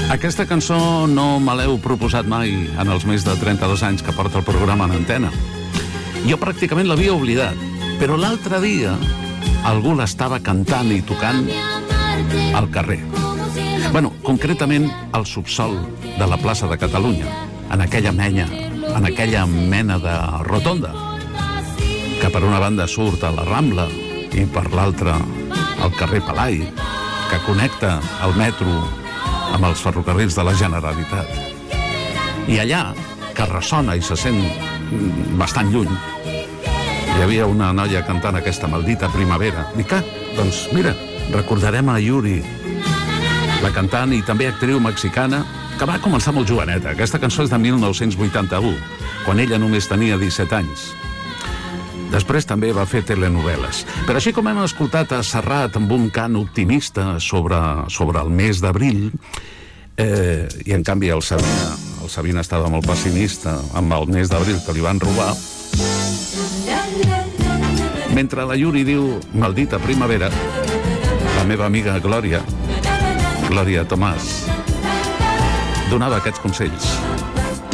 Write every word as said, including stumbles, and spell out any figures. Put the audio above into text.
Aquesta cançó no me l'heu proposat mai en els més de trenta-dos anys que porta el programa en antena. Jo pràcticament l'havia oblidat, però l'altre dia algú l'estava cantant i tocant al carrer. Bueno, concretament al subsol de la plaça de Catalunya, en aquella menya, en aquella mena de rotonda, que per una banda surt a la Rambla i per l'altra al carrer Palai, que connecta el metro amb els ferrocarrils de la Generalitat. I allà, que ressona i se sent bastant lluny, hi havia una noia cantant aquesta maldita primavera. Dic, ah, doncs mira, recordarem a Yuri, la cantant i també actriu mexicana, que va començar molt joveneta. Aquesta cançó és de mil nou-cents vuitanta-u, quan ella només tenia disset anys. Després també va fer telenovel·les. Però així com hem escoltat a Serrat amb un cant optimista sobre, sobre el mes d'abril, eh, i en canvi el Sabina, el Sabina estava molt pessimista amb el mes d'abril que li van robar, mentre la Yuri diu maldita primavera, la meva amiga Glòria, Glòria Tomàs, donava aquests consells.